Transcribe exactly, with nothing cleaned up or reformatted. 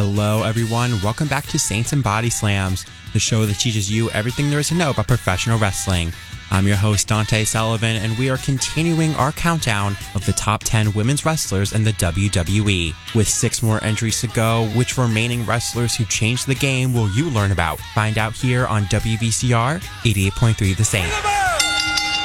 Hello, everyone. Welcome back to Saints and Body Slams, the show that teaches you everything there is to know about professional wrestling. I'm your host, Dante Sullivan, and we are continuing our countdown of the top ten women's wrestlers in the W W E. With six more entries to go, which remaining wrestlers who changed the game will you learn about? Find out here on W V C R eighty-eight point three The Saint.